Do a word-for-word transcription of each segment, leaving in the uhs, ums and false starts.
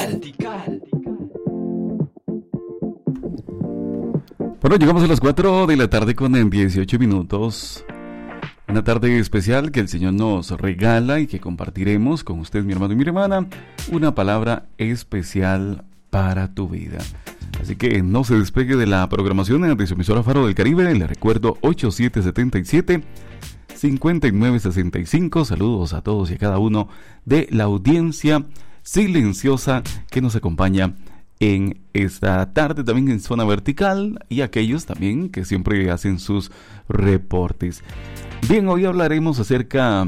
Vertical. Bueno, llegamos a las cuatro de la tarde con dieciocho minutos. Una tarde especial que el Señor nos regala y que compartiremos con usted, mi hermano y mi hermana, una palabra especial para tu vida. Así que no se despegue de la programación de su emisora Faro del Caribe. Le recuerdo ocho siete siete siete, cinco nueve seis cinco. Saludos a todos y a cada uno de la audiencia silenciosa que nos acompaña en esta tarde, también en Zona Vertical, y aquellos también que siempre hacen sus reportes. Bien, hoy hablaremos acerca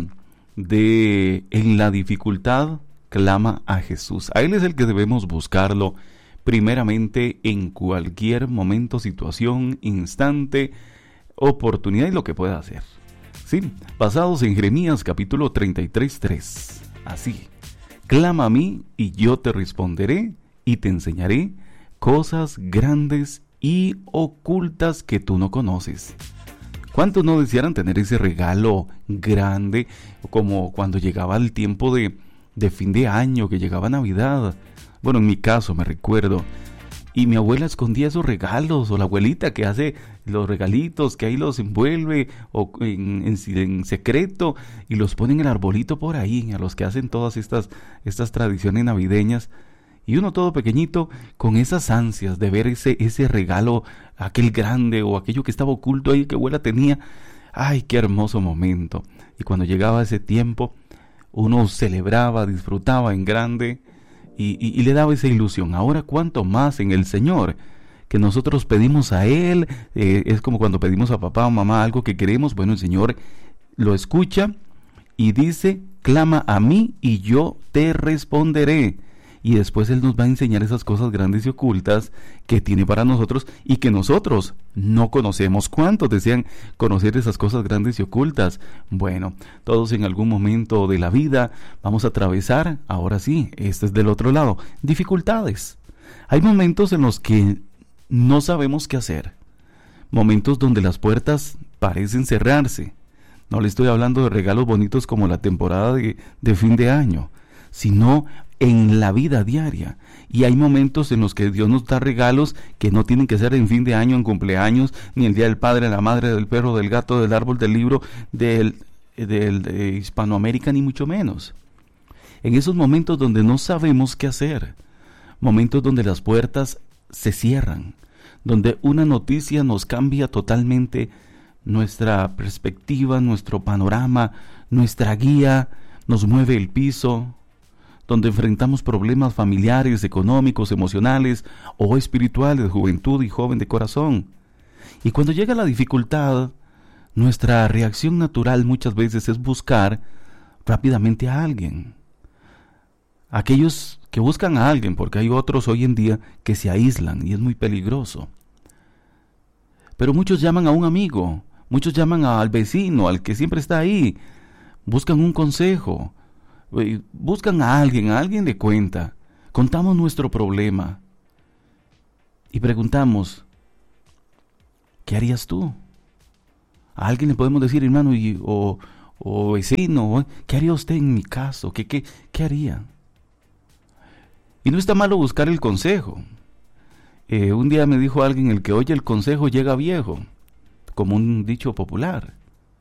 de en la dificultad clama a Jesús. A Él es el que debemos buscarlo primeramente en cualquier momento, situación, instante, oportunidad y lo que pueda hacer. Sí, basados en Jeremías capítulo treinta y tres, tres. Así, clama a mí y yo te responderé y te enseñaré cosas grandes y ocultas que tú no conoces. ¿Cuántos no desearan tener ese regalo grande, como cuando llegaba el tiempo de, de fin de año, que llegaba Navidad? Bueno, en mi caso me recuerdo, y mi abuela escondía esos regalos, o la abuelita que hace los regalitos, que ahí los envuelve o en, en, en secreto, y los pone en el arbolito por ahí, a los que hacen todas estas, estas tradiciones navideñas. Y uno todo pequeñito, con esas ansias de ver ese, ese regalo, aquel grande o aquello que estaba oculto ahí que abuela tenía. ¡Ay, qué hermoso momento! Y cuando llegaba ese tiempo, uno celebraba, disfrutaba en grande y, y, y le daba esa ilusión. Ahora, ¿cuánto más en el Señor? Que nosotros pedimos a Él, eh, es como cuando pedimos a papá o mamá algo que queremos. Bueno, el Señor lo escucha y dice, clama a mí y yo te responderé. Y después Él nos va a enseñar esas cosas grandes y ocultas que tiene para nosotros y que nosotros no conocemos. ¿Cuántos desean conocer esas cosas grandes y ocultas? Bueno, todos en algún momento de la vida vamos a atravesar, ahora sí, este es del otro lado, dificultades. Hay momentos en los que no sabemos qué hacer. Momentos donde las puertas parecen cerrarse. No le estoy hablando de regalos bonitos como la temporada de, de fin de año, sino en la vida diaria. Y hay momentos en los que Dios nos da regalos que no tienen que ser en fin de año, en cumpleaños, ni el día del padre, la madre, del perro, del gato, del árbol, del libro, del, del de Hispanoamérica, ni mucho menos. En esos momentos donde no sabemos qué hacer, momentos donde las puertas se cierran, donde una noticia nos cambia totalmente nuestra perspectiva, nuestro panorama, nuestra guía, nos mueve el piso, donde enfrentamos problemas familiares, económicos, emocionales o espirituales, juventud y joven de corazón. Y cuando llega la dificultad, nuestra reacción natural muchas veces es buscar rápidamente a alguien. Aquellos que buscan a alguien, porque hay otros hoy en día que se aíslan y es muy peligroso. Pero muchos llaman a un amigo, muchos llaman al vecino, al que siempre está ahí, buscan un consejo. Buscan a alguien, a alguien le cuenta, contamos nuestro problema y preguntamos, ¿qué harías tú? A alguien le podemos decir, hermano, y, o, o vecino, ¿qué haría usted en mi caso? ¿Qué, qué, qué haría? Y no está malo buscar el consejo. Eh, un día me dijo alguien, el que oye el consejo llega viejo, como un dicho popular.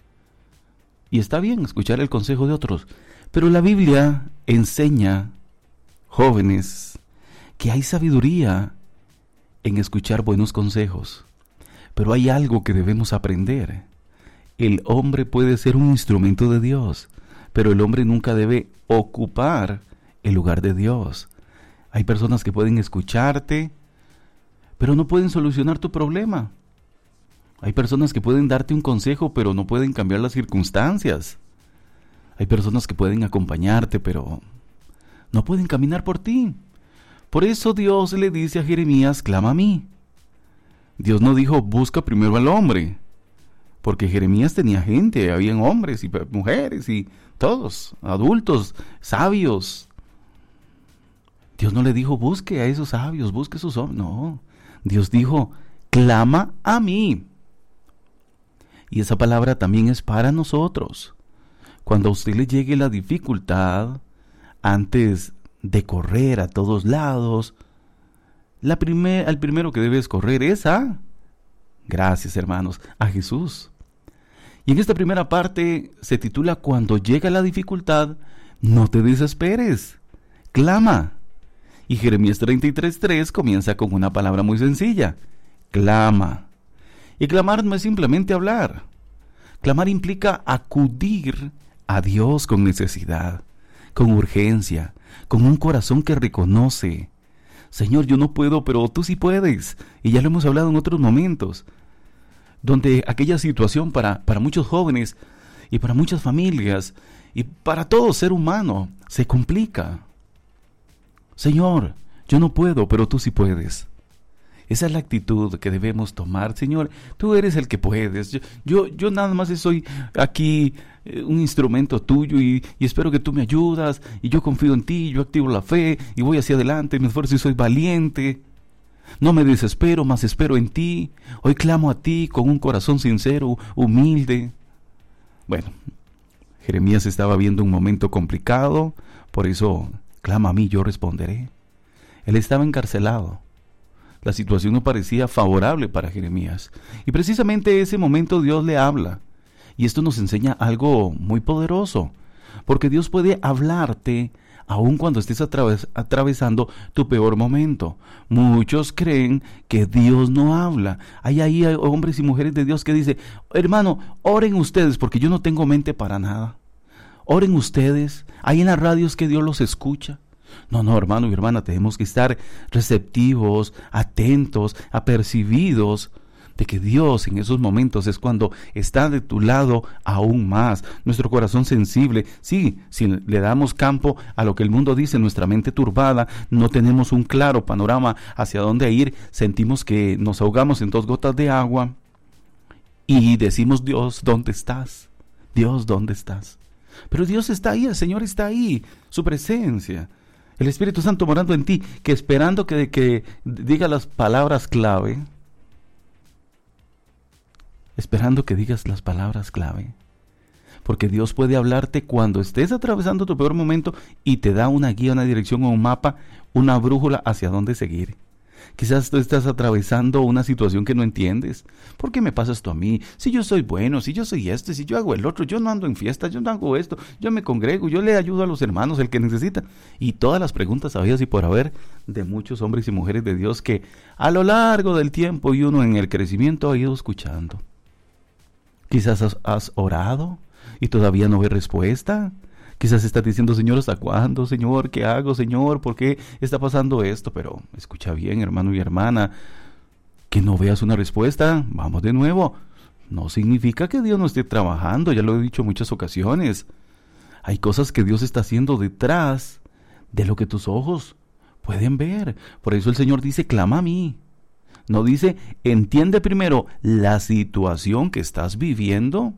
Y está bien escuchar el consejo de otros. Pero la Biblia enseña, jóvenes, que hay sabiduría en escuchar buenos consejos. Pero hay algo que debemos aprender. El hombre puede ser un instrumento de Dios, pero el hombre nunca debe ocupar el lugar de Dios. Hay personas que pueden escucharte, pero no pueden solucionar tu problema. Hay personas que pueden darte un consejo, pero no pueden cambiar las circunstancias. Hay personas que pueden acompañarte, pero no pueden caminar por ti. Por eso Dios le dice a Jeremías, clama a mí. Dios no dijo, busca primero al hombre, porque Jeremías tenía gente, habían hombres y mujeres y todos, adultos, sabios. Dios no le dijo, busque a esos sabios, busque a esos hombres. No, Dios dijo, clama a mí. Y esa palabra también es para nosotros. Cuando a usted le llegue la dificultad, antes de correr a todos lados. La primer, al primero que debes correr es a, gracias hermanos, a Jesús. Y en esta primera parte se titula Cuando llega la dificultad, no te desesperes, clama. Y Jeremías treinta y tres tres comienza con una palabra muy sencilla, clama. Y clamar no es simplemente hablar. Clamar implica acudir a Dios con necesidad, con urgencia, con un corazón que reconoce, Señor, yo no puedo, pero tú sí puedes. Y ya lo hemos hablado en otros momentos, donde aquella situación para, para muchos jóvenes y para muchas familias y para todo ser humano se complica. Señor, yo no puedo, pero tú sí puedes. Esa es la actitud que debemos tomar. Señor, tú eres el que puedes. Yo, yo, yo nada más soy aquí eh, un instrumento tuyo y, y espero que tú me ayudas. Y yo confío en ti, yo activo la fe y voy hacia adelante, me esfuerzo y soy valiente. No me desespero, mas espero en ti. Hoy clamo a ti con un corazón sincero, humilde. Bueno, Jeremías estaba viendo un momento complicado, por eso clama a mí, yo responderé. Él estaba encarcelado. La situación no parecía favorable para Jeremías. Y precisamente ese momento Dios le habla. Y esto nos enseña algo muy poderoso. Porque Dios puede hablarte aun cuando estés atraves- atravesando tu peor momento. Muchos creen que Dios no habla. Hay ahí hombres y mujeres de Dios que dicen, hermano, oren ustedes porque yo no tengo mente para nada. Oren ustedes. Hay en las radios que Dios los escucha. No, no, hermano y hermana, tenemos que estar receptivos, atentos, apercibidos de que Dios en esos momentos es cuando está de tu lado aún más. Nuestro corazón sensible, sí, si le damos campo a lo que el mundo dice, nuestra mente turbada, no tenemos un claro panorama hacia dónde ir, sentimos que nos ahogamos en dos gotas de agua y decimos, Dios, ¿dónde estás? Dios, ¿dónde estás? Pero Dios está ahí, el Señor está ahí, su presencia. El Espíritu Santo morando en ti, que esperando que, que diga las palabras clave, esperando que digas las palabras clave, porque Dios puede hablarte cuando estés atravesando tu peor momento y te da una guía, una dirección o un mapa, una brújula hacia dónde seguir. Quizás tú estás atravesando una situación que no entiendes. ¿Por qué me pasa esto a mí? Si yo soy bueno, si yo soy este, si yo hago el otro, yo no ando en fiestas, yo no hago esto, yo me congrego, yo le ayudo a los hermanos, el que necesita. Y todas las preguntas habidas y por haber de muchos hombres y mujeres de Dios que a lo largo del tiempo y uno en el crecimiento ha ido escuchando. Quizás has, has orado y todavía no ves respuesta. Quizás estás diciendo, Señor, ¿hasta cuándo? Señor, ¿qué hago? Señor, ¿por qué está pasando esto? Pero escucha bien, hermano y hermana, que no veas una respuesta. Vamos de nuevo. No significa que Dios no esté trabajando, ya lo he dicho en muchas ocasiones. Hay cosas que Dios está haciendo detrás de lo que tus ojos pueden ver. Por eso el Señor dice, clama a mí. No dice, entiende primero la situación que estás viviendo.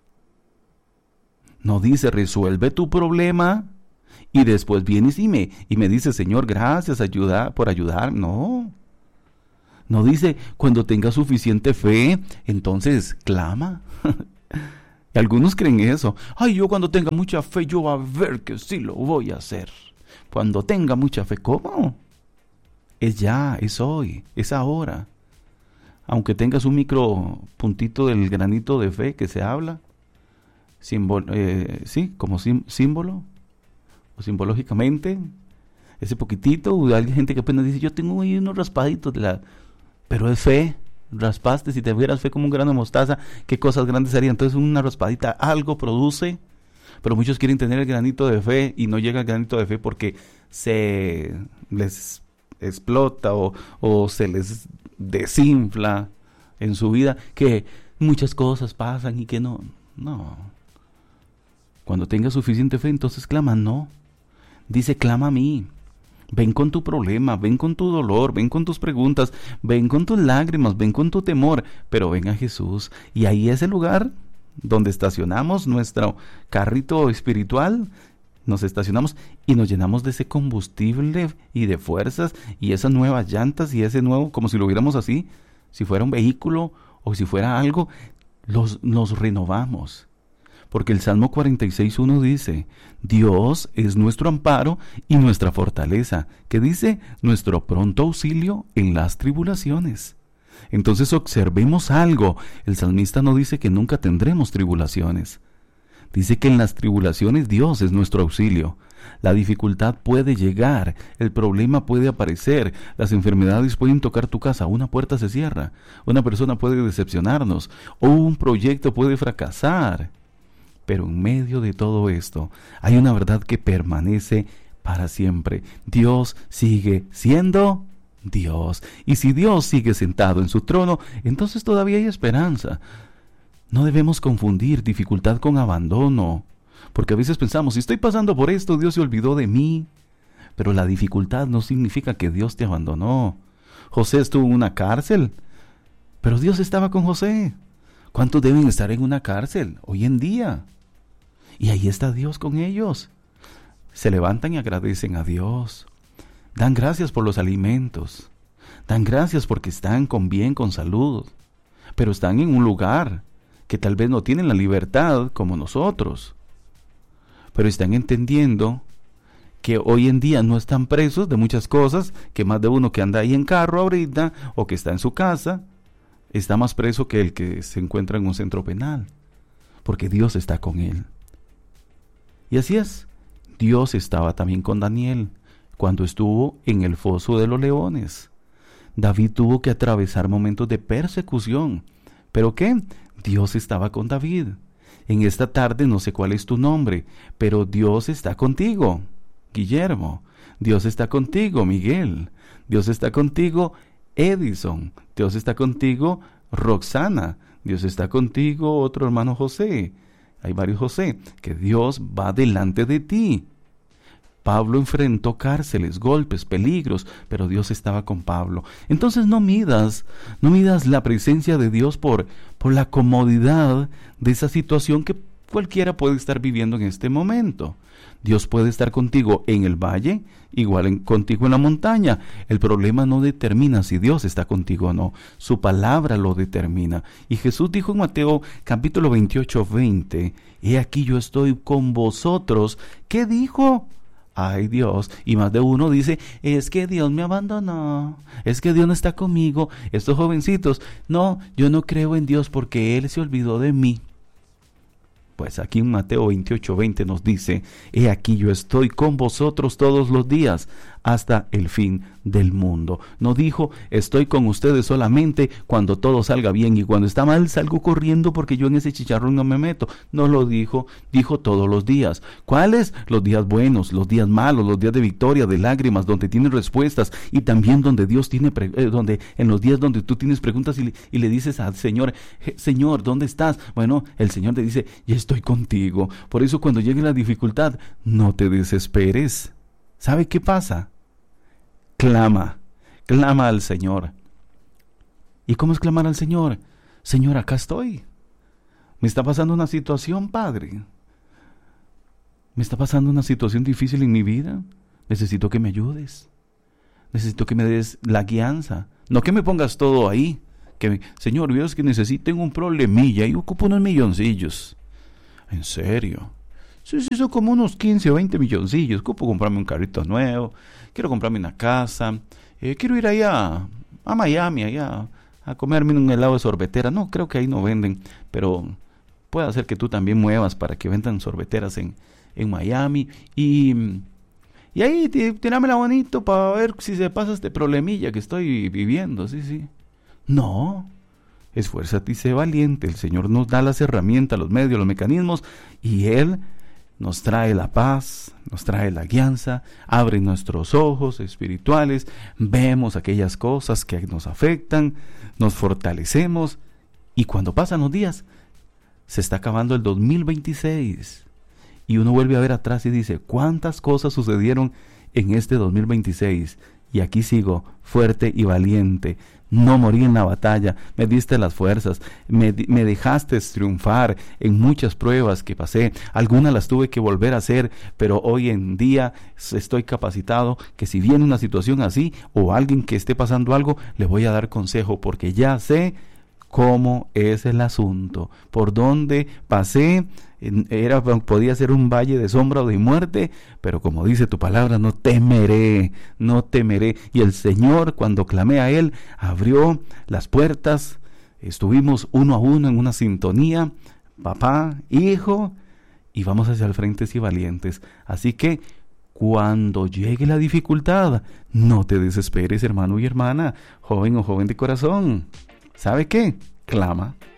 No dice, resuelve tu problema y después vienes y me, y me dices, Señor, gracias ayuda, por ayudar. No. No dice, cuando tengas suficiente fe, entonces clama. Y algunos creen eso. Ay, yo cuando tenga mucha fe, yo a ver que sí lo voy a hacer. Cuando tenga mucha fe, ¿cómo? Es ya, es hoy, es ahora. Aunque tengas un micro puntito del granito de fe que se habla, Simbolo, eh, sí, como sim, símbolo o simbológicamente, ese poquitito, hay gente que apenas dice, yo tengo ahí unos raspaditos de la, pero es fe, raspaste, si te vieras fe como un grano de mostaza, qué cosas grandes harían. Entonces una raspadita algo produce, pero muchos quieren tener el granito de fe y no llega el granito de fe porque se les explota o, o se les desinfla en su vida, que muchas cosas pasan y que no, no. Cuando tengas suficiente fe, entonces clama, no. Dice, clama a mí. Ven con tu problema, ven con tu dolor, ven con tus preguntas, ven con tus lágrimas, ven con tu temor, pero ven a Jesús. Y ahí es el lugar donde estacionamos nuestro carrito espiritual, nos estacionamos y nos llenamos de ese combustible y de fuerzas y esas nuevas llantas y ese nuevo, como si lo viéramos así, si fuera un vehículo o si fuera algo, los, nos renovamos. Porque el Salmo cuarenta y seis uno dice, Dios es nuestro amparo y nuestra fortaleza, que dice, nuestro pronto auxilio en las tribulaciones. Entonces observemos algo, el salmista no dice que nunca tendremos tribulaciones. Dice que en las tribulaciones Dios es nuestro auxilio. La dificultad puede llegar, el problema puede aparecer, las enfermedades pueden tocar tu casa, una puerta se cierra, una persona puede decepcionarnos o un proyecto puede fracasar. Pero en medio de todo esto hay una verdad que permanece para siempre. Dios sigue siendo Dios. Y si Dios sigue sentado en su trono, entonces todavía hay esperanza. No debemos confundir dificultad con abandono, porque a veces pensamos, si estoy pasando por esto, Dios se olvidó de mí. Pero la dificultad no significa que Dios te abandonó. José estuvo en una cárcel, pero Dios estaba con José. ¿Cuántos deben estar en una cárcel hoy en día? Y ahí está Dios con ellos. Se levantan y agradecen a Dios. Dan gracias por los alimentos. Dan gracias porque están con bien, con salud. Pero están en un lugar que tal vez no tienen la libertad como nosotros. Pero están entendiendo que hoy en día no están presos de muchas cosas, que más de uno que anda ahí en carro ahorita o que está en su casa, está más preso que el que se encuentra en un centro penal. Porque Dios está con él. Y así es, Dios estaba también con Daniel cuando estuvo en el foso de los leones. David tuvo que atravesar momentos de persecución. ¿Pero qué? Dios estaba con David. En esta tarde no sé cuál es tu nombre, pero Dios está contigo, Guillermo. Dios está contigo, Miguel. Dios está contigo, Edison. Dios está contigo, Roxana. Dios está contigo, otro hermano José. Hay varios José, que Dios va delante de ti. Pablo enfrentó cárceles, golpes, peligros, pero Dios estaba con Pablo. Entonces no midas, no midas la presencia de Dios por, por la comodidad de esa situación que cualquiera puede estar viviendo en este momento. Dios puede estar contigo en el valle, igual en, contigo en la montaña. El problema no determina si Dios está contigo o no. Su palabra lo determina. Y Jesús dijo en Mateo capítulo veintiocho, veinte, he aquí yo estoy con vosotros. ¿Qué dijo? Ay Dios, y más de uno dice, es que Dios me abandonó, es que Dios no está conmigo. Estos jovencitos, no, yo no creo en Dios porque Él se olvidó de mí. Pues aquí en Mateo veintiocho, veinte nos dice, he aquí yo estoy con vosotros todos los días hasta el fin del mundo. No dijo, estoy con ustedes solamente cuando todo salga bien y cuando está mal salgo corriendo porque yo en ese chicharrón no me meto. No lo dijo, dijo todos los días. ¿Cuáles? Los días buenos, los días malos, los días de victoria, de lágrimas, donde tienen respuestas y también donde Dios tiene, pre- eh, donde en los días donde tú tienes preguntas y le, y le dices al Señor, Señor, ¿dónde estás? Bueno, el Señor te dice, ya estoy contigo. Por eso cuando llegue la dificultad, no te desesperes. ¿Sabe qué pasa? Clama, clama al Señor. ¿Y cómo es clamar al Señor? Señor, acá estoy. Me está pasando una situación, Padre. Me está pasando una situación difícil en mi vida. Necesito que me ayudes. Necesito que me des la guianza. No que me pongas todo ahí. Que me, Señor, veo que necesiten un problemilla y ocupo unos milloncillos. ¿En serio? Sí, sí, son como unos quince o veinte milloncillos. Ocupo comprarme un carrito nuevo. Quiero comprarme una casa. Eh, quiero ir allá a Miami, allá a comerme un helado de sorbetera. No, creo que ahí no venden, pero puede hacer que tú también muevas para que vendan sorbeteras en, en Miami. Y, y ahí tirámela bonito para ver si se pasa este problemilla que estoy viviendo. Sí, sí. No. Esfuérzate y sé valiente. El Señor nos da las herramientas, los medios, los mecanismos, y Él nos trae la paz, nos trae la guianza, abre nuestros ojos espirituales, vemos aquellas cosas que nos afectan, nos fortalecemos, y cuando pasan los días, se está acabando el dos mil veintiséis, y uno vuelve a ver atrás y dice, ¿cuántas cosas sucedieron en este dos mil veintiséis? Y aquí sigo, fuerte y valiente. No morí en la batalla, me diste las fuerzas, me, me dejaste triunfar en muchas pruebas que pasé. Algunas las tuve que volver a hacer, pero hoy en día estoy capacitado que si viene una situación así o alguien que esté pasando algo, le voy a dar consejo porque ya sé cómo es el asunto, por dónde pasé, era, podía ser un valle de sombra o de muerte, pero como dice tu palabra, no temeré, no temeré. Y el Señor, cuando clamé a Él, abrió las puertas, estuvimos uno a uno en una sintonía, papá, hijo, y vamos hacia el frente y valientes. Así que cuando llegue la dificultad, no te desesperes, hermano y hermana, joven o joven de corazón. ¿Sabe qué? Clama.